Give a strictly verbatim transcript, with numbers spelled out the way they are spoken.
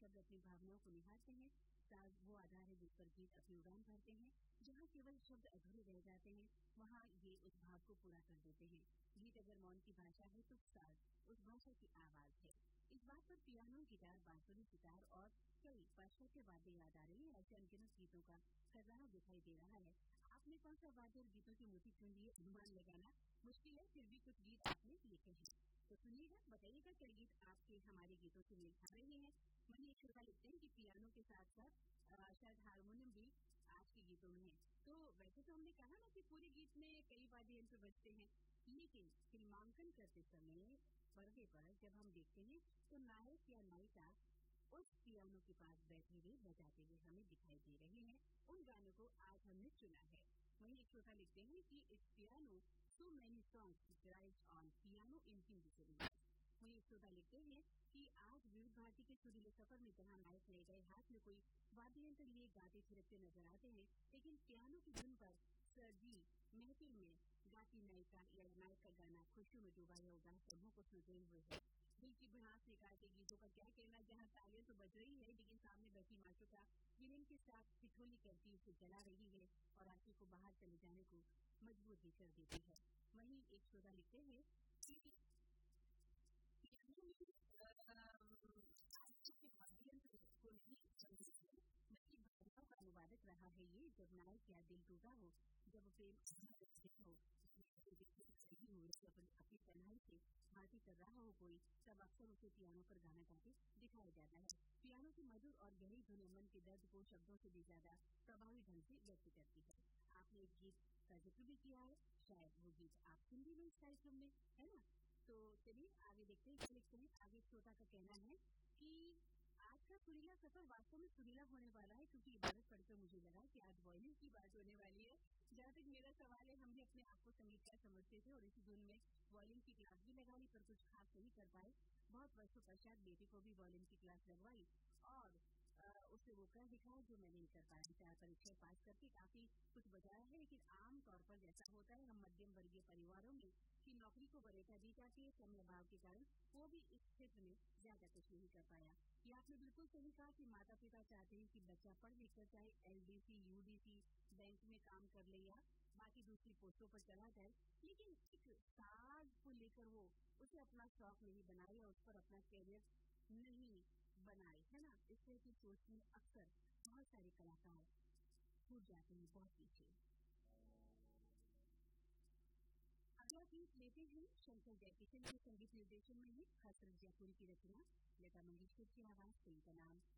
शब्द अपनी भावनाओं को निहारते हैं, साज वो आधार है जिस पर गीत अपनी उड़ान भरते हैं। जहाँ केवल शब्द अधूरे रह जाते हैं, वहाँ ये उस भाव को पूरा कर देते हैं। गीत अगर मौन की भाषा है तो साज उस भाषा की आवाज है। इस बात पर पियानो, गिटार, बांसुरी, सितार और कई पाश्चात्य वाद्य याद आ रही है। ऐसे अनगिनत गीतों का खजाना दिखाई दे रहा है। आपने कौन सा वाद्य और गीतों की मोती चुन ली, अनुमान लगाना मुश्किल है, फिर भी कुछ गीत आपने लिखे हैं तो सुनिएगा, बताइएगा क्या गीत आपके हमारे गीतों से मेल खा रहे हैं। वहीं एक श्रोता लिखते हैं कि पियानो के साथ साथ शायद हारमोनियम भी आज के गीतों में है। तो वैसे तो हमने कहा ना कि पूरे गीत में कई वाद्य यंत्र बजते हैं, लेकिन फिल्मांकन करते समय पर्दे पर जब हम देखते हैं तो नायक या नायिका उस पियानो के पास बैठे हुए बजाते हुए हमें दिखाई दे रहे हैं। उन गानों को आज हमने चुना है। वहीं एक श्रोता लिखते हैं कि इस piano so many songs write on piano in Hindi cinemas। वहीं एक श्रोता लिखते हैं कि आज विविध भारती के सुरीले सफर में जहां नायक नए गए हाथ में कोई वाद्य यंत्र लिए गाते थिरकते नजर आते हैं, लेकिन पियानो की धुन पर सर्दी महफिल में गाती नायिका या नायक का गाना खुशियों में डूबा या उदास लम्हों को सुनते हुए है। दिल की भड़ास निकालते गीतों का क्या कहना, जहाँ तालियां तो बज रही है लेकिन सामने बैठी माशूका विलेन के साथ ठिठोली करती उसे जला रही है और आशिक को बाहर चले जाने को मजबूर भी कर देती है। वहीं एक श्रोता लिखते हैं कि को नहीं बल्कि भावनाओं का अनुवादक रहा है ये। जब नायक या दिल टूटा हो, जब प्रेम हो, हो अपनी तन्हाई से बातें कर रहा हो कोई, तब अक्सर उसे पियानो पर गाना गाते दिखाया जाता है। पियानो की मधुर और गहरी धुन मन के दर्द को शब्दों से भी ज्यादा प्रभावी ढंग से व्यक्त करती है। आपने एक गीत का जिक्र भी किया है, शायद वो गीत आप सुन भी इस कार्यक्रम में, है ना? तो चलिए आगे देखते हैं। लिखते हैं आगे श्रोता का कहना है कि आज का सुरीला सफर वास्तव में सुरीला होने वाला है, क्योंकि इबारत पढ़कर मुझे लगा कि आज वॉयलिन की बात होने वाली है। जहाँ तक मेरा सवाल है, हम भी अपने आप को संगीतकार समझते थे और इसी धुन में वॉयलिन की क्लास भी लगा ली, पर कुछ खास नहीं कर पाए। बहुत वर्षों पश्चात बेटे को भी वॉयलिन की क्लास लगवाई और आ, उसे वो कर दिखाया जो मैं नहीं कर पाया। चार परीक्षाएं पास करके काफी कुछ बचाया है, लेकिन आम तौर पर जैसा होता है हम मध्यम वर्गीय परिवारों में कि नौकरी को वरीयता दी जाती है, समय अभाव के कारण वो भी इस क्षेत्र में ज्यादा कुछ नहीं कर पाया। ये आपने बिल्कुल सही कहा कि माता पिता चाहते हैं कि बच्चा पढ़ लिख कर चाहे एलडीसी, यूडीसी, बैंक में काम कर ले या बाकी दूसरी पोस्टों पर चला जाए, लेकिन एक साज को लेकर वो उसे अपना शौक नहीं बनाए या उस पर अपना कैरियर नहीं बनाए, है ना? इस तरह की सोच में अक्सर बहुत सारे कलाकार छूट जाते हैं बहुत पीछे। अगला गीत लेते हैं शंकर जयकिशन के संगीत निर्देशन में है, खासकर जयपुरी की रचना, लता मंगेशकर की आवाज, फिल्म का नाम